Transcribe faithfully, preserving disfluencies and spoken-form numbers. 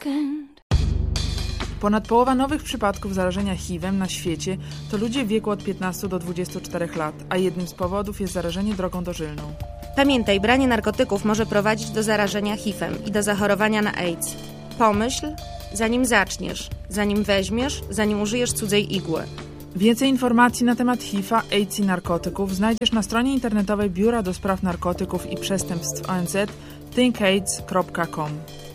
second. Ponad połowa nowych przypadków zarażenia H I V-em na świecie to ludzie w wieku od piętnastu do dwudziestu czterech lat, a jednym z powodów jest zarażenie drogą dożylną. Pamiętaj, branie narkotyków może prowadzić do zarażenia H I V-em i do zachorowania na AIDS. Pomyśl, zanim zaczniesz, zanim weźmiesz, zanim użyjesz cudzej igły. Więcej informacji na temat H I V-a, AIDS i narkotyków znajdziesz na stronie internetowej Biura do Spraw Narkotyków i Przestępstw O N Z think aids kropka com.